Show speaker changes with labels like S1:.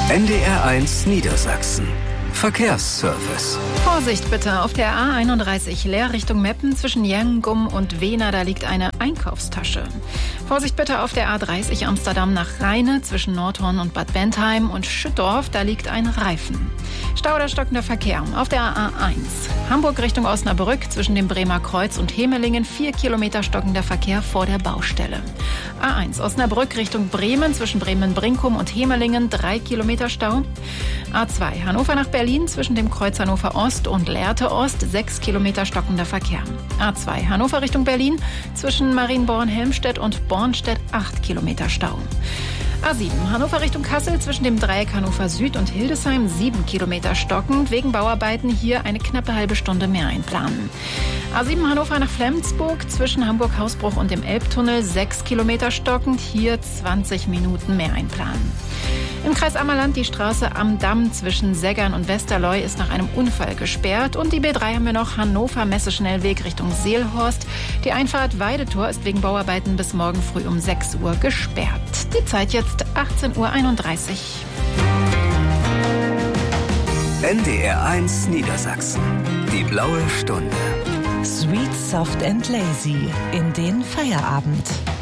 S1: NDR1 Niedersachsen. Verkehrsservice.
S2: Vorsicht bitte, auf der A31 Leer Richtung Meppen zwischen Jangum und Wehner, da liegt eine Einkaufstasche. Vorsicht bitte auf der A30 Amsterdam nach Rheine zwischen Nordhorn und Bad Bentheim und Schüttorf, da liegt ein Reifen. Stau oder stockender Verkehr auf der A1 Hamburg Richtung Osnabrück zwischen dem Bremer Kreuz und Hemelingen, 4 Kilometer stockender Verkehr vor der Baustelle. A1 Osnabrück Richtung Bremen zwischen Bremen-Brinkum und Hemelingen, 3 Kilometer Stau. A2 Hannover nach Berlin zwischen dem Kreuz Hannover Ost und Lehrte Ost, 6 Kilometer stockender Verkehr. A2 Hannover Richtung Berlin zwischen Marienborn-Helmstedt und Bornstedt, 8 Kilometer Stau. A7 Hannover Richtung Kassel zwischen dem Dreieck Hannover Süd und Hildesheim, 7 Kilometer stockend. Wegen Bauarbeiten hier eine knappe halbe Stunde mehr einplanen. A7 Hannover nach Flensburg zwischen Hamburg-Hausbruch und dem Elbtunnel, 6 Kilometer stockend. Hier 20 Minuten mehr einplanen. Im Kreis Ammerland die Straße am Damm zwischen Seggern und Westerleu ist nach einem Unfall gesperrt. Und die B3 haben wir noch, Hannover-Messe-Schnellweg Richtung Seelhorst. Die Einfahrt Weidetor ist wegen Bauarbeiten bis morgen früh um 6 Uhr gesperrt. Die Zeit jetzt 18:31 Uhr.
S1: NDR1 Niedersachsen. Die blaue Stunde.
S3: Sweet, soft and lazy in den Feierabend.